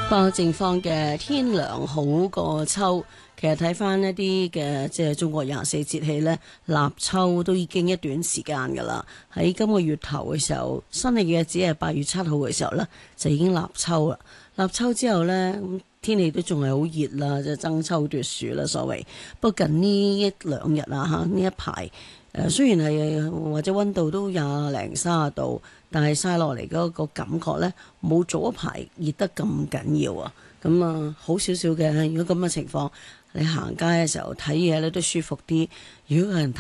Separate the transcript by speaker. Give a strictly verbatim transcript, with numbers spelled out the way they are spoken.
Speaker 1: 個正方嘅天涼好過秋，其實睇翻一啲嘅即係中國廿四節氣呢，立秋都已經一段時間噶啦。喺今個月頭嘅時候，新曆嘅只係八月七號嘅時候呢，就已經立秋啦。立秋之後呢，天氣都仲係好熱啦，就爭秋奪暑啦所謂。不過近呢一兩日啊嚇，呢一排誒雖然係或者溫度都廿零三十度，但係曬落嚟嗰個感覺呢，冇早一排熱得咁緊要啊！咁啊好少少嘅，如果咁嘅情況，你行街嘅時候睇嘢咧都舒服啲。如果有人